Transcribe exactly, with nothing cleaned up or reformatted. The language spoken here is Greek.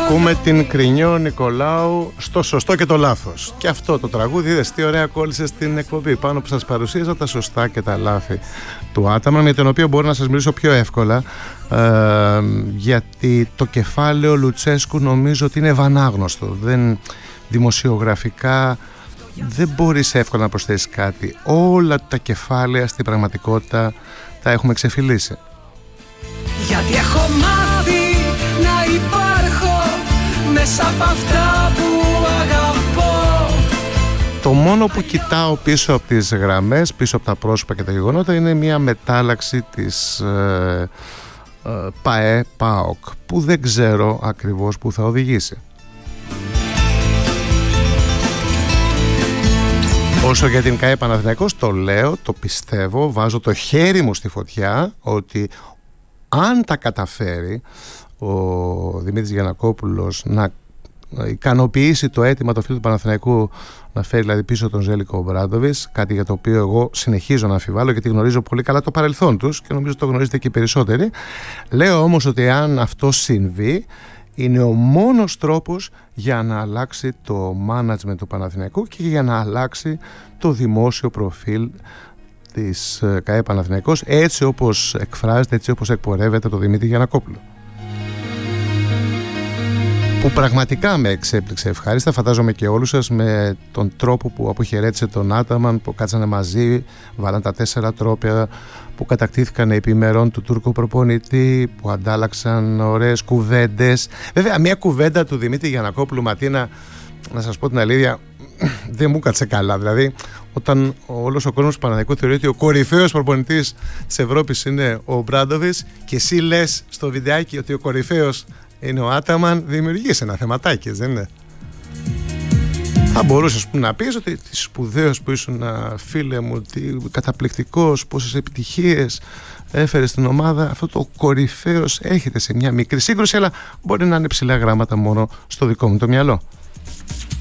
Ακούμε την Κρινιό Νικολάου στο σωστό και το λάθος. Και αυτό το τραγούδι, είδες τι ωραία κόλλησε στην εκπομπή. Πάνω που σας παρουσίαζα τα σωστά και τα λάθη του Άταμαν, με τον οποίο μπορώ να σας μιλήσω πιο εύκολα, ε, γιατί το κεφάλαιο Λουτσέσκου νομίζω ότι είναι ευανάγνωστο. Δεν, δημοσιογραφικά δεν μπορείς εύκολα να προσθέσεις κάτι. Όλα τα κεφάλαια στην πραγματικότητα τα έχουμε ξεφυλίσει. Γιατί έχω μάθει να υπάρχω μέσα από αυτά που αγαπώ. Το μόνο που κοιτάω πίσω από τις γραμμές, πίσω από τα πρόσωπα και τα γεγονότα, είναι μια μετάλλαξη της ε, ε, ΠΑΕ, ΠΑΟΚ, που δεν ξέρω ακριβώς που θα οδηγήσει. Όσο για την ΚΑΕ Παναθηναϊκός, το λέω, το πιστεύω, βάζω το χέρι μου στη φωτιά ότι αν τα καταφέρει ο Δημήτρης Γιαννακόπουλος να ικανοποιήσει το αίτημα του φίλου του Παναθηναϊκού, να φέρει δηλαδή πίσω τον Ζέλικο Ομπράντοβιτς, κάτι για το οποίο εγώ συνεχίζω να αμφιβάλλω, γιατί γνωρίζω πολύ καλά το παρελθόν τους και νομίζω το γνωρίζετε και οι περισσότεροι. Λέω όμως ότι αν αυτό συμβεί, είναι ο μόνος τρόπος για να αλλάξει το management του Παναθηναϊκού και για να αλλάξει το δημόσιο προφίλ της ΚΑΕ Παναθηναϊκός, έτσι όπως εκφράζεται, έτσι όπως εκπορεύεται το Δημήτρη Γιαννακόπουλο, που πραγματικά με εξέπληξε ευχάριστα, φαντάζομαι και όλους σας, με τον τρόπο που αποχαιρέτησε τον Άταμαν, που κάτσανε μαζί, βάλαν τα τέσσερα τρόπια, που κατακτήθηκαν επιμερών του Τούρκου προπονητή, που αντάλλαξαν ωραίες κουβέντες. Βέβαια, μια κουβέντα του Δημήτρη Γιαννακόπουλου, Ματίνα, να σας πω την αλήθεια, δεν μου κάτσε καλά. Δηλαδή, όταν όλος ο κόσμος του Παναθηναϊκού θεωρεί ότι ο κορυφαίος προπονητής της Ευρώπης είναι ο Ομπράντοβιτς και εσύ λες στο βιντεάκι ότι ο κορυφαίος είναι ο Άταμαν, δημιουργείς ένα θεματάκι, δεν είναι? Θα μπορούσες να πεις ότι τι σπουδαίος που ήσουν, φίλε μου, τι καταπληκτικός, πόσες επιτυχίες έφερε στην ομάδα. Αυτό το κορυφαίος έχετε σε μια μικρή σύγκρουση, αλλά μπορεί να είναι ψηλά γράμματα μόνο στο δικό μου το μυαλό.